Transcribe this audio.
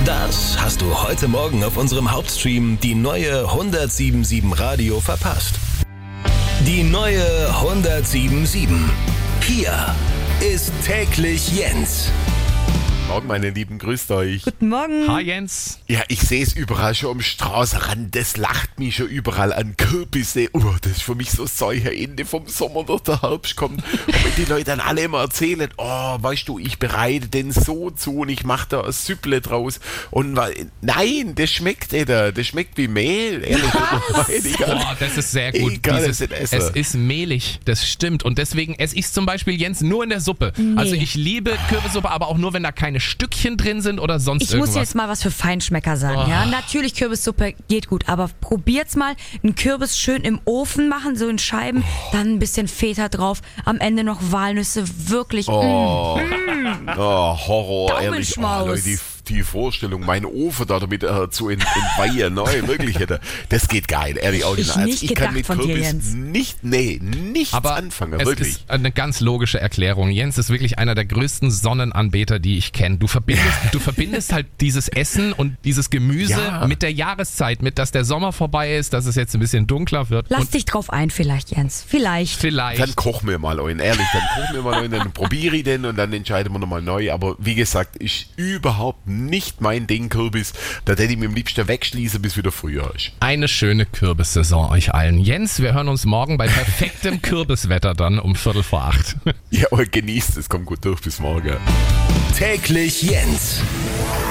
Das hast du heute Morgen auf unserem Hauptstream die neue 107.7 Radio verpasst. Die neue 107.7. Hier ist täglich Jens. Morgen, meine Lieben, grüßt euch. Guten Morgen. Hi Jens. Ja, ich sehe es überall schon am Straßenrand. Das lacht mich schon überall an. Kürbisse. Oh, das ist für mich so solcher Ende vom Sommer, dass der Herbst kommt. Und wenn die Leute dann alle immer erzählen, oh, weißt du, ich bereite den so zu und ich mache da ein Süpple draus. Und nein, das schmeckt nicht. Das schmeckt wie Mehl. Ehrlich. Boah, das ist sehr gut. Es ist mehlig, das stimmt. Und deswegen esse ich es zum Beispiel, Jens, nur in der Suppe. Nee. Also ich liebe Kürbissuppe, aber auch nur, wenn da keine Stückchen drin sind oder sonst Ich irgendwas. muss jetzt mal was für Feinschmecker sagen, ja. Natürlich, Kürbissuppe geht gut, aber probiert's mal, einen Kürbis schön im Ofen machen, so in Scheiben, dann ein bisschen Feta drauf, am Ende noch Walnüsse, wirklich. Oh, Horror, ehrlich. Daumenschmaus. Leute, die Vorstellung, meinen Ofen da damit zu entweihen, nein, wirklich, das geht geil, ehrlich. Ich kann mit von dir, Kürbis Jens. nichts Aber anfangen, es wirklich. ist eine ganz logische Erklärung. Jens ist wirklich einer der größten Sonnenanbeter, die ich kenne. Du verbindest halt dieses Essen und dieses Gemüse mit der Jahreszeit, mit dass der Sommer vorbei ist, dass es jetzt ein bisschen dunkler wird. Lass dich drauf ein vielleicht, Jens. Vielleicht. Dann kochen wir mal einen, ehrlich, dann probiere ich den und dann entscheiden wir nochmal neu. Aber wie gesagt, ist überhaupt nicht mein Ding, Kürbis. Da hätte ich mir am liebsten wegschließen, bis wieder Frühjahr ist. Eine schöne Kürbissaison euch allen. Jens, wir hören uns morgen bei perfektem Kürbiswetter dann um 7:45. Ja, und genießt es, kommt gut durch bis morgen. Täglich Jens.